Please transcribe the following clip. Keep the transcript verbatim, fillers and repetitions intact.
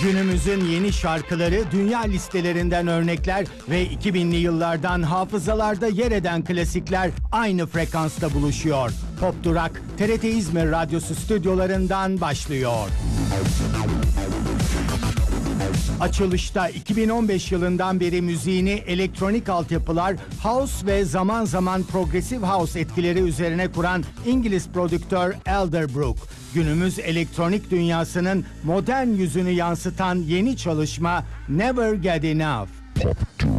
Günümüzün yeni şarkıları, dünya listelerinden örnekler ve iki binli yıllardan hafızalarda yer eden klasikler aynı frekansta buluşuyor. Pop Durak, T R T İzmir Radyosu stüdyolarından başlıyor. Açılışta iki bin on beş yılından beri müziğini elektronik altyapılar, house ve zaman zaman progressive house etkileri üzerine kuran İngiliz prodüktör Elderbrook, günümüz elektronik dünyasının modern yüzünü yansıtan yeni çalışma Never Get Enough. Pop Durak.